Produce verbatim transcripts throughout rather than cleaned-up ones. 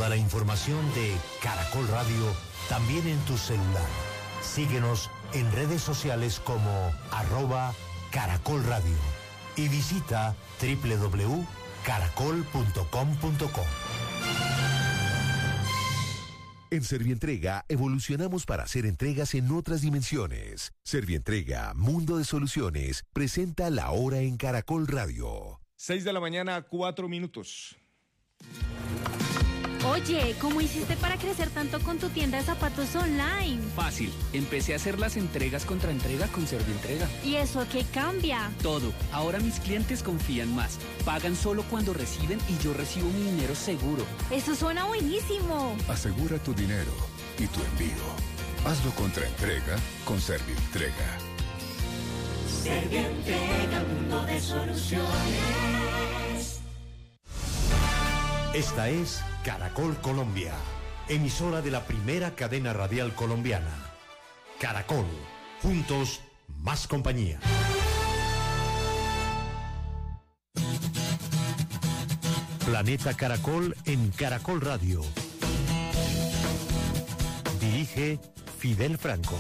toda la información de Caracol Radio también en tu celular. Síguenos en redes sociales como arroba Caracol Radio y visita doble u doble u doble u punto caracol punto com punto co. En Servientrega evolucionamos para hacer entregas en otras dimensiones. Servientrega, Mundo de Soluciones, presenta La Hora en Caracol Radio. Seis de la mañana, cuatro minutos. Oye, ¿cómo hiciste para crecer tanto con tu tienda de zapatos online? Fácil, empecé a hacer las entregas contra entrega con Servientrega. ¿Y eso qué cambia? Todo, ahora mis clientes confían más, pagan solo cuando reciben y yo recibo mi dinero seguro. Eso suena buenísimo. Asegura tu dinero y tu envío. Hazlo contra entrega con Servientrega. Servientrega, mundo de soluciones. Esta es Caracol Colombia, emisora de la primera cadena radial colombiana. Caracol, juntos, más compañía. Planeta Caracol en Caracol Radio. Dirige Fidel Franco.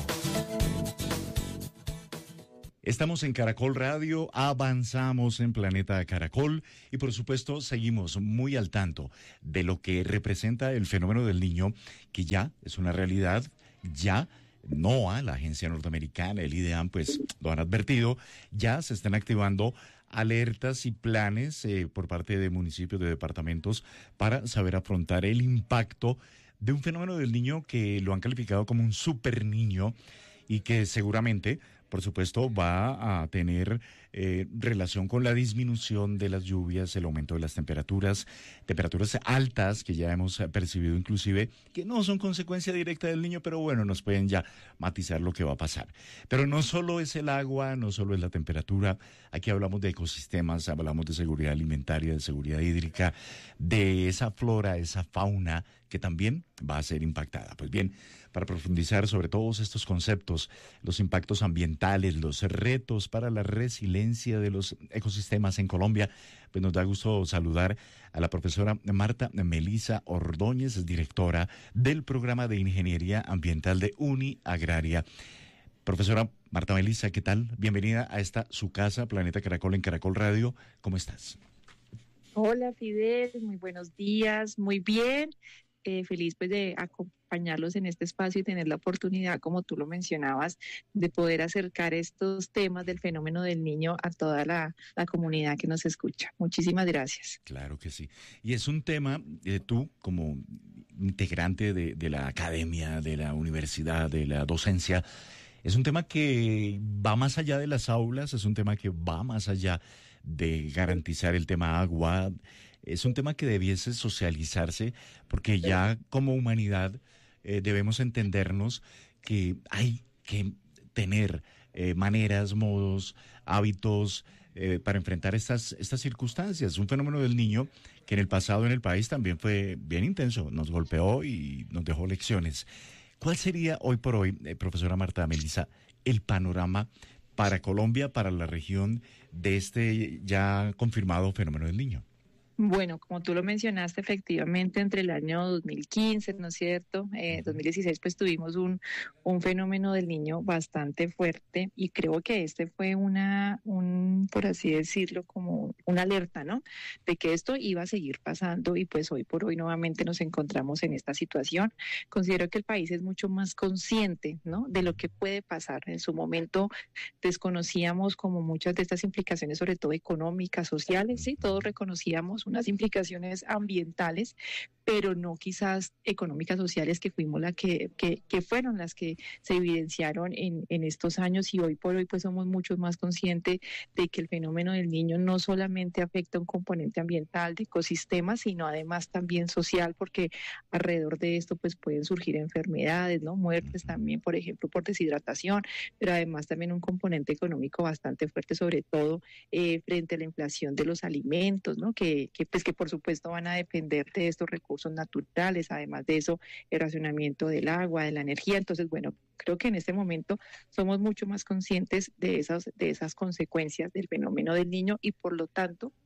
Estamos en Caracol Radio, avanzamos en Planeta Caracol y por supuesto seguimos muy al tanto de lo que representa el fenómeno del niño, que ya es una realidad, ya NOAA, la agencia norteamericana, el IDEAM, pues lo han advertido, ya se están activando alertas y planes eh, por parte de municipios, de departamentos, para saber afrontar el impacto de un fenómeno del niño que lo han calificado como un super niño y que seguramente, por supuesto, va a tener eh, relación con la disminución de las lluvias, el aumento de las temperaturas, temperaturas altas que ya hemos percibido inclusive, que no son consecuencia directa del niño, pero bueno, nos pueden ya matizar lo que va a pasar. Pero no solo es el agua, no solo es la temperatura, aquí hablamos de ecosistemas, hablamos de seguridad alimentaria, de seguridad hídrica, de esa flora, esa fauna que también va a ser impactada. Pues bien, para profundizar sobre todos estos conceptos, los impactos ambientales, los retos para la resiliencia de los ecosistemas en Colombia, pues nos da gusto saludar a la profesora Marta Melisa Ordóñez, es directora del programa de Ingeniería Ambiental de UniAgraria. Profesora Marta Melisa, ¿qué tal? Bienvenida a esta su casa, Planeta Caracol en Caracol Radio. ¿Cómo estás? Hola Fidel, muy buenos días, muy bien. Eh, feliz pues de acompañarlos en este espacio y tener la oportunidad, como tú lo mencionabas, de poder acercar estos temas del fenómeno del niño a toda la, la comunidad que nos escucha. Muchísimas gracias. Claro que sí. Y es un tema, eh, tú como integrante de, de la academia, de la universidad, de la docencia, es un tema que va más allá de las aulas, es un tema que va más allá de garantizar el tema agua. Es un tema que debiese socializarse porque ya como humanidad eh, debemos entendernos que hay que tener eh, maneras, modos, hábitos eh, para enfrentar estas, estas circunstancias. Un fenómeno del niño que en el pasado en el país también fue bien intenso, nos golpeó y nos dejó lecciones. ¿Cuál sería hoy por hoy, eh, profesora Marta Melisa, el panorama para Colombia, para la región de este ya confirmado fenómeno del niño? Bueno, como tú lo mencionaste, efectivamente, entre el año dos mil quince, ¿no es cierto? Eh, dos mil dieciséis, pues tuvimos un, un fenómeno del niño bastante fuerte y creo que este fue una, un, por así decirlo, como una alerta, ¿no? De que esto iba a seguir pasando y pues hoy por hoy nuevamente nos encontramos en esta situación. Considero que el país es mucho más consciente, ¿no? De lo que puede pasar. En su momento desconocíamos como muchas de estas implicaciones, sobre todo económicas, sociales, ¿sí? Todos reconocíamos unas implicaciones ambientales, pero no quizás económicas, sociales, que fuimos la que, que, que fueron las que se evidenciaron en, en estos años, y hoy por hoy pues somos muchos más conscientes de que el fenómeno del niño no solamente afecta un componente ambiental de ecosistemas, sino además también social, porque alrededor de esto pues pueden surgir enfermedades, ¿no? Muertes también, por ejemplo, por deshidratación, pero además también un componente económico bastante fuerte, sobre todo eh, frente a la inflación de los alimentos, ¿no? Que, que pues que por supuesto van a depender de estos recursos naturales, además de eso, el racionamiento del agua, de la energía. Entonces, bueno, creo que en este momento somos mucho más conscientes de esas, de esas consecuencias del fenómeno del niño y por lo tanto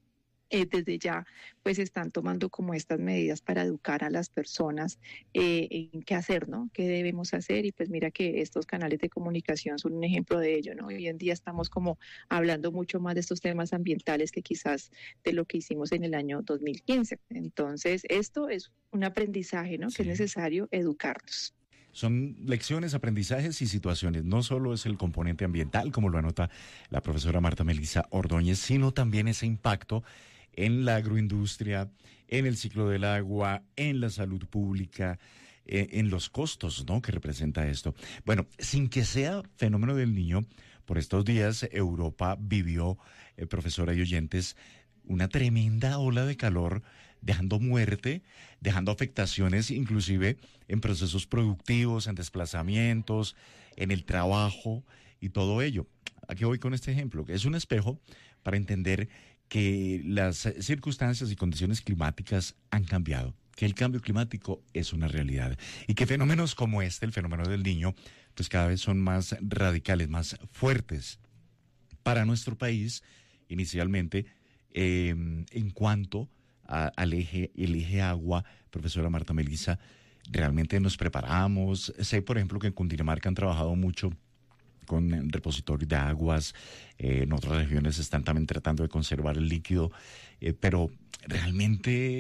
Eh, desde ya pues están tomando como estas medidas para educar a las personas eh, en qué hacer, ¿no? ¿Qué debemos hacer? Y pues mira que estos canales de comunicación son un ejemplo de ello, ¿no? Hoy en día estamos como hablando mucho más de estos temas ambientales que quizás de lo que hicimos en el año dos mil quince. Entonces, esto es un aprendizaje, ¿no? Sí. Que es necesario educarnos. Son lecciones, aprendizajes y situaciones. No solo es el componente ambiental, como lo anota la profesora Marta Melisa Ordóñez, sino también ese impacto en la agroindustria, en el ciclo del agua, en la salud pública, eh, en los costos, ¿no?, que representa esto. Bueno, sin que sea fenómeno del Niño, por estos días Europa vivió, eh, profesora y oyentes, una tremenda ola de calor, dejando muerte, dejando afectaciones inclusive en procesos productivos, en desplazamientos, en el trabajo y todo ello. ¿A qué voy con este ejemplo? Es un espejo para entender que las circunstancias y condiciones climáticas han cambiado, que el cambio climático es una realidad y que fenómenos como este, el fenómeno del Niño, pues cada vez son más radicales, más fuertes para nuestro país, inicialmente, eh, en cuanto a, al eje, el eje agua. Profesora Marta Melisa, realmente nos preparamos. Sé, por ejemplo, que en Cundinamarca han trabajado mucho con repositorios de aguas, eh, en otras regiones están también tratando de conservar el líquido, eh, pero realmente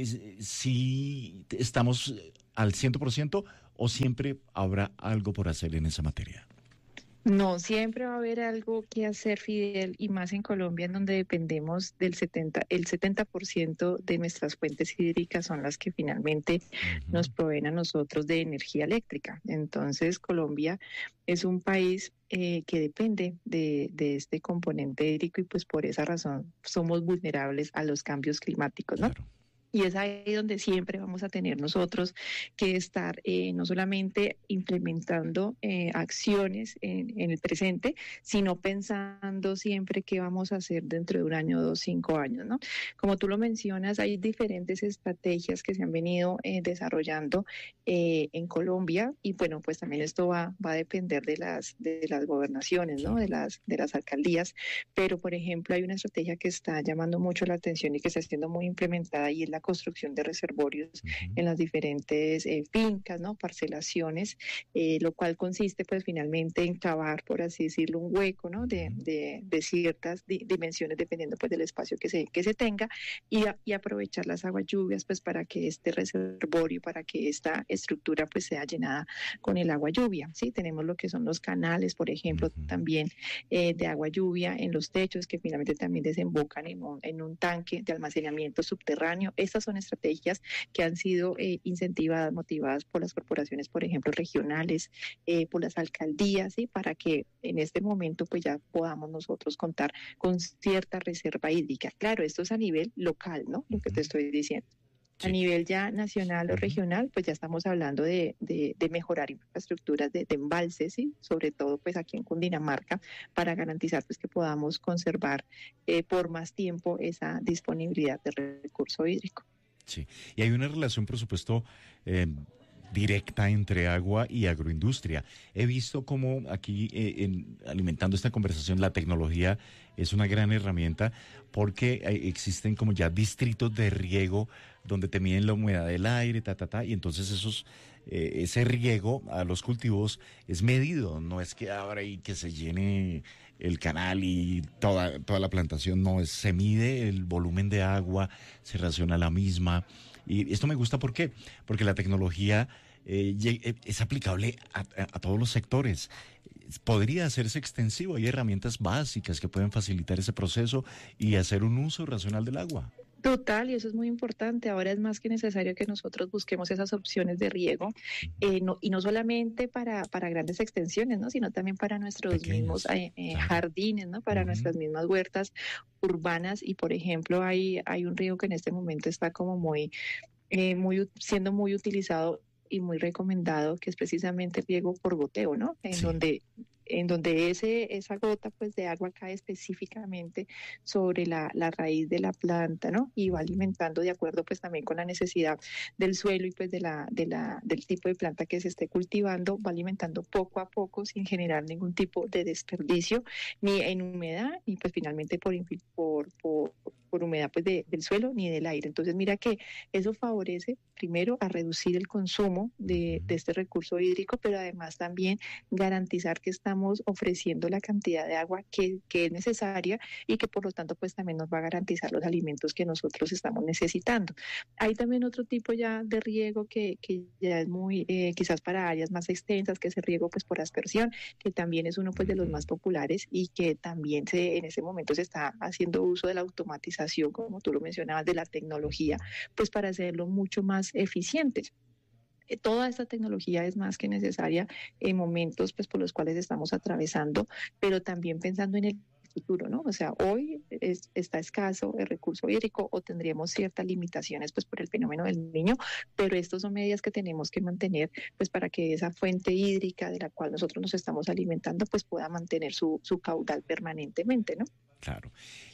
sí estamos al cien por ciento o siempre habrá algo por hacer en esa materia. No, siempre va a haber algo que hacer, Fidel, y más en Colombia, en donde dependemos del setenta, el setenta por ciento de nuestras fuentes hídricas son las que finalmente uh-huh. nos proveen a nosotros de energía eléctrica. Entonces, Colombia es un país eh, que depende de, de este componente hídrico y pues por esa razón somos vulnerables a los cambios climáticos, ¿no? Claro. Y es ahí donde siempre vamos a tener nosotros que estar eh, no solamente implementando eh, acciones en, en el presente, sino pensando siempre qué vamos a hacer dentro de un año, dos, cinco años, ¿no? Como tú lo mencionas, hay diferentes estrategias que se han venido eh, desarrollando eh, en Colombia y bueno, pues también esto va, va a depender de las, de las gobernaciones, ¿no? De las, de las alcaldías, pero por ejemplo hay una estrategia que está llamando mucho la atención y que está siendo muy implementada y es la construcción de reservorios uh-huh. en las diferentes eh, fincas, ¿no? Parcelaciones, eh, lo cual consiste pues finalmente en cavar, por así decirlo, un hueco, ¿no? De, de, de ciertas di- dimensiones dependiendo pues del espacio que se, que se tenga y, a, y aprovechar las aguas lluvias pues para que este reservorio, para que esta estructura pues sea llenada con el agua lluvia, ¿sí? Tenemos lo que son los canales, por ejemplo, uh-huh. también eh, de agua lluvia en los techos que finalmente también desembocan en un, en un tanque de almacenamiento subterráneo. Estas son estrategias que han sido eh, incentivadas, motivadas por las corporaciones, por ejemplo, regionales, eh, por las alcaldías, ¿sí? Para que en este momento pues ya podamos nosotros contar con cierta reserva hídrica. Claro, esto es a nivel local, ¿no? Lo que te estoy diciendo. Sí. A nivel ya nacional o regional, pues ya estamos hablando de, de, de mejorar infraestructuras de, de embalses, ¿sí? Sobre todo pues aquí en Cundinamarca, para garantizar pues que podamos conservar eh, por más tiempo esa disponibilidad de recurso hídrico. Sí, y hay una relación, por supuesto, eh, directa entre agua y agroindustria. He visto cómo aquí, eh, en, alimentando esta conversación, la tecnología es una gran herramienta porque existen como ya distritos de riego donde te miden la humedad del aire, ta, ta, ta, y entonces esos, eh, ese riego a los cultivos es medido, no es que abra y que se llene el canal y toda, toda la plantación, no, es, se mide el volumen de agua, se raciona la misma, y esto me gusta, ¿por qué? Porque la tecnología eh, es aplicable a, a, a todos los sectores. Podría hacerse extensivo, hay herramientas básicas que pueden facilitar ese proceso y hacer un uso racional del agua. Total, y eso es muy importante. Ahora es más que necesario que nosotros busquemos esas opciones de riego, eh, no, y no solamente para, para grandes extensiones, ¿no? Sino también para nuestros Pequeños, mismos eh, eh, claro. jardines, ¿no? Para uh-huh. nuestras mismas huertas urbanas. Y por ejemplo, hay, hay un riego que en este momento está como muy, eh, muy siendo muy utilizado y muy recomendado, que es precisamente el riego por goteo, ¿no? En sí. donde en donde ese esa gota pues de agua cae específicamente sobre la, la raíz de la planta, ¿no? Y va alimentando de acuerdo pues también con la necesidad del suelo y pues de la de la del tipo de planta que se esté cultivando, va alimentando poco a poco sin generar ningún tipo de desperdicio ni en humedad y pues finalmente por por por por humedad pues de, del suelo ni del aire. Entonces mira que eso favorece primero a reducir el consumo de, de este recurso hídrico, pero además también garantizar que estamos ofreciendo la cantidad de agua que, que es necesaria y que por lo tanto pues también nos va a garantizar los alimentos que nosotros estamos necesitando. Hay también otro tipo ya de riego que, que ya es muy, eh, quizás para áreas más extensas, que es el riego pues por aspersión, que también es uno pues de los más populares y que también se, en ese momento se está haciendo uso de la automatización, como tú lo mencionabas, de la tecnología, pues para hacerlo mucho más eficientes. Toda esta tecnología es más que necesaria en momentos pues por los cuales estamos atravesando, pero también pensando en el futuro, ¿no? O sea, hoy es, está escaso el recurso hídrico o tendríamos ciertas limitaciones pues por el fenómeno del Niño, pero estas son medidas que tenemos que mantener pues para que esa fuente hídrica de la cual nosotros nos estamos alimentando pues pueda mantener su, su caudal permanentemente, ¿no? Claro.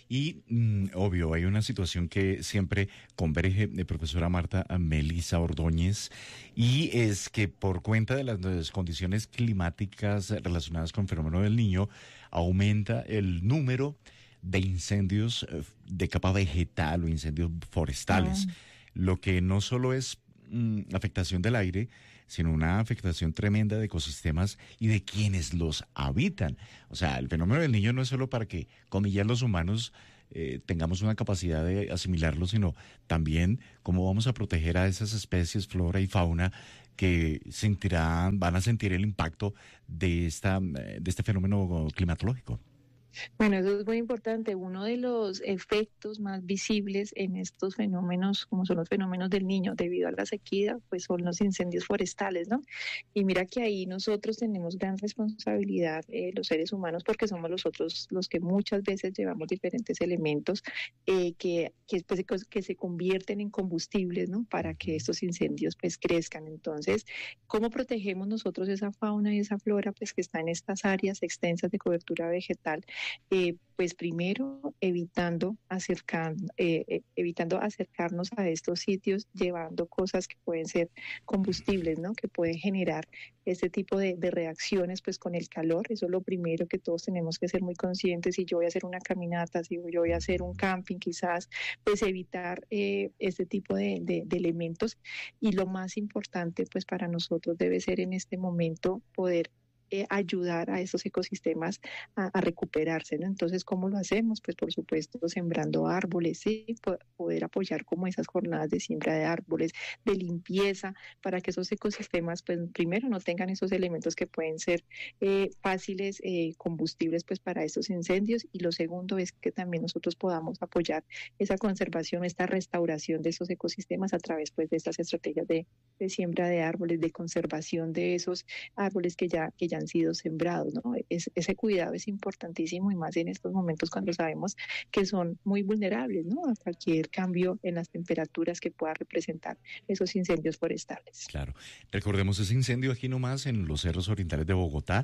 Y mm, obvio, hay una situación que siempre converge de profesora Marta Melisa Ordóñez, y es que por cuenta de las, de las condiciones climáticas relacionadas con el fenómeno del Niño, aumenta el número de incendios de capa vegetal o incendios forestales, ah. lo que no solo es mm, afectación del aire, sino una afectación tremenda de ecosistemas y de quienes los habitan. O sea, el fenómeno del Niño no es solo para que, comillas, los humanos eh, tengamos una capacidad de asimilarlo, sino también cómo vamos a proteger a esas especies, flora y fauna, que sentirán, van a sentir el impacto de esta, de este fenómeno climatológico. Bueno, eso es muy importante. Uno de los efectos más visibles en estos fenómenos, como son los fenómenos del Niño, debido a la sequía, pues son los incendios forestales, ¿no? Y mira que ahí nosotros tenemos gran responsabilidad, eh, los seres humanos, porque somos nosotros los que muchas veces llevamos diferentes elementos eh, que, que, pues, que se convierten en combustibles, ¿no? Para que estos incendios pues crezcan. Entonces, ¿cómo protegemos nosotros esa fauna y esa flora pues que está en estas áreas extensas de cobertura vegetal? Eh, pues primero evitando acercar, eh, eh, evitando acercarnos a estos sitios, llevando cosas que pueden ser combustibles, ¿no? Que pueden generar este tipo de, de reacciones pues con el calor. Eso es lo primero que todos tenemos que ser muy conscientes. Si yo voy a hacer una caminata, si yo voy a hacer un camping quizás, pues evitar eh, este tipo de, de, de elementos. Y lo más importante pues para nosotros debe ser en este momento poder Eh, ayudar a esos ecosistemas a, a recuperarse, ¿no? Entonces, ¿cómo lo hacemos? Pues por supuesto sembrando árboles, sí, po- poder apoyar como esas jornadas de siembra de árboles, de limpieza, para que esos ecosistemas, pues primero no tengan esos elementos que pueden ser eh, fáciles eh, combustibles pues para estos incendios, y lo segundo es que también nosotros podamos apoyar esa conservación, esta restauración de esos ecosistemas a través pues de estas estrategias de, de siembra de árboles, de conservación de esos árboles que ya, que ya han sido sembrados, ¿no? Es, ese cuidado es importantísimo, y más en estos momentos cuando sabemos que son muy vulnerables, ¿no? A cualquier cambio en las temperaturas que pueda representar esos incendios forestales. Claro. Recordemos ese incendio aquí nomás en los cerros orientales de Bogotá,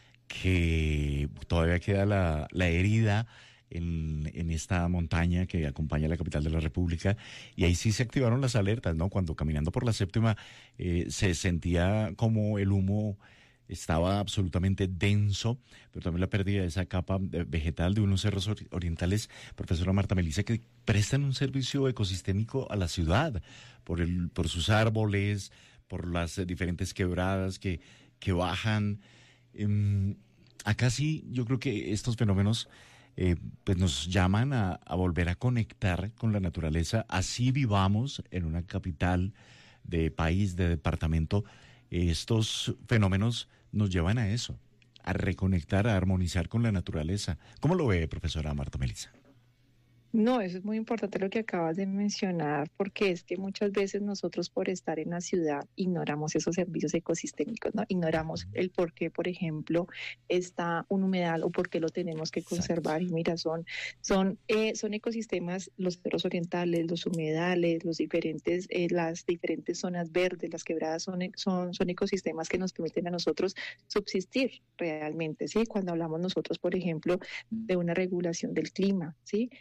que todavía queda la, la herida en, en esta montaña que acompaña a la capital de la República, y ahí sí se activaron las alertas, ¿no? Cuando caminando por la séptima eh, se sentía como el humo estaba absolutamente denso, pero también la pérdida de esa capa vegetal de unos cerros orientales, profesora Marta Melisa, que prestan un servicio ecosistémico a la ciudad, por el, por sus árboles, por las diferentes quebradas que, que bajan. Eh, acá sí, yo creo que estos fenómenos eh, pues nos llaman a, a volver a conectar con la naturaleza, así vivamos en una capital de país, de departamento. Estos fenómenos nos llevan a eso, a reconectar, a armonizar con la naturaleza. ¿Cómo lo ve, profesora Marta Melisa? No, eso es muy importante lo que acabas de mencionar, porque es que muchas veces nosotros por estar en la ciudad ignoramos esos servicios ecosistémicos, ¿no? Ignoramos el por qué, por ejemplo, está un humedal o por qué lo tenemos que conservar. Exacto. Y mira, son, son, eh, son ecosistemas, los cerros orientales, los humedales, los diferentes, eh, las diferentes zonas verdes, las quebradas son, son, son ecosistemas que nos permiten a nosotros subsistir realmente, ¿sí? Cuando hablamos nosotros, por ejemplo, de una regulación del clima, ¿sí? Eso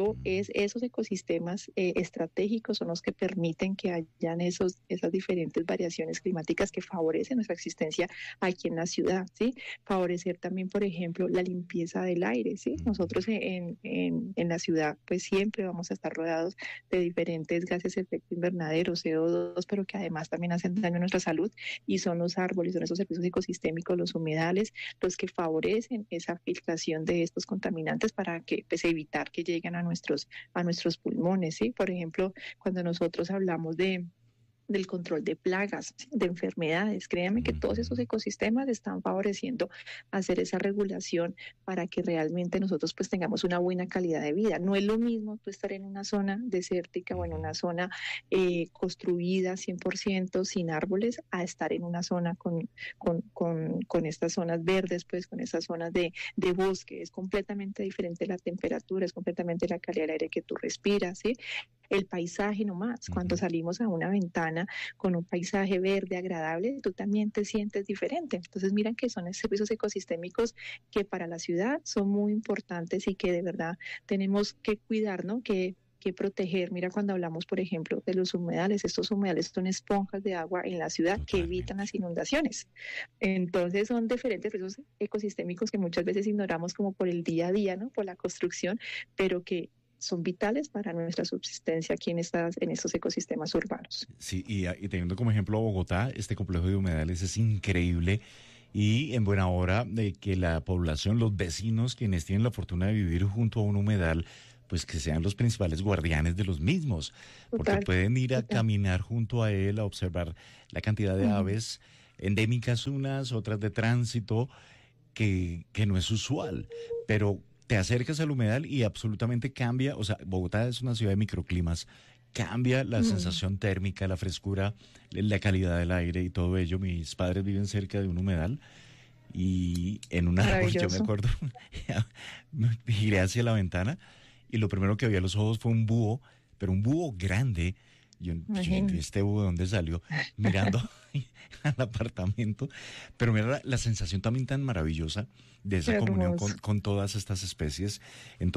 pero es esos ecosistemas eh, estratégicos son los que permiten que hayan esos, esas diferentes variaciones climáticas que favorecen nuestra existencia aquí en la ciudad, ¿sí? Favorecer también, por ejemplo, la limpieza del aire, ¿sí? Nosotros en, en, en la ciudad pues siempre vamos a estar rodeados de diferentes gases de efecto invernadero, C O dos, pero que además también hacen daño a nuestra salud, y son los árboles, son esos servicios ecosistémicos, los humedales, los que favorecen esa filtración de estos contaminantes para que pues, evitar que lleguen a nuestros, a nuestros pulmones, ¿sí? Por ejemplo, cuando nosotros hablamos de del control de plagas, de enfermedades. Créanme que todos esos ecosistemas están favoreciendo hacer esa regulación para que realmente nosotros pues tengamos una buena calidad de vida. No es lo mismo tú estar en una zona desértica o en una zona eh, construida cien por ciento sin árboles a estar en una zona con, con, con, con estas zonas verdes, pues con estas zonas de, de bosque. Es completamente diferente la temperatura, es completamente la calidad del aire que tú respiras, ¿sí? El paisaje nomás, cuando uh-huh. salimos a una ventana con un paisaje verde agradable, tú también te sientes diferente. Entonces miran que son servicios ecosistémicos que para la ciudad son muy importantes y que de verdad tenemos que cuidar, ¿no? Que que proteger. Mira, cuando hablamos, por ejemplo, de los humedales, estos humedales son esponjas de agua en la ciudad que evitan las inundaciones. Entonces son diferentes procesos ecosistémicos que muchas veces ignoramos como por el día a día, ¿no? Por la construcción, pero que son vitales para nuestra subsistencia aquí en, estas, en estos ecosistemas urbanos. Sí, y, y teniendo como ejemplo a Bogotá, este complejo de humedales es increíble y en buena hora de que la población, los vecinos, quienes tienen la fortuna de vivir junto a un humedal, pues que sean los principales guardianes de los mismos, porque total, pueden ir a total. caminar junto a él, a observar la cantidad de uh-huh. aves endémicas unas, otras de tránsito, que, que no es usual, pero te acercas al humedal y absolutamente cambia, o sea, Bogotá es una ciudad de microclimas, cambia la mm. sensación térmica, la frescura, la calidad del aire y todo ello. Mis padres viven cerca de un humedal y en una árbol, yo me acuerdo, giré hacia la ventana y lo primero que vi a los ojos fue un búho, pero un búho grande. Yo, yo ¿este búho de dónde salió? Mirando al apartamento, pero mira la, la sensación también tan maravillosa de esa comunión con, con todas estas especies. Entonces,